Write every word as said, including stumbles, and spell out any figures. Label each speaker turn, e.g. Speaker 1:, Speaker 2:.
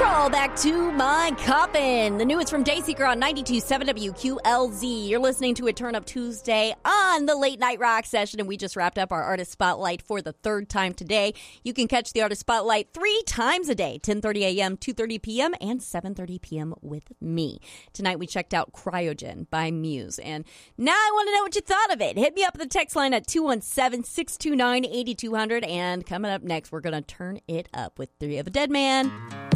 Speaker 1: Crawl back to my coffin. The newest from Dayseeker on ninety-two point seven W Q L Z. You're listening to a Turn Up Tuesday on the Late Night Rock Session, and we just wrapped up our Artist Spotlight for the third time today. You can catch the Artist Spotlight three times a day, ten thirty a.m., two thirty p.m., and seven thirty p.m. with me. Tonight we checked out Cryogen by Muse, and now I want to know what you thought of it. Hit me up at the text line at two one seven, six two nine, eight two zero zero, and coming up next, we're going to turn it up with Three of a Dead Man.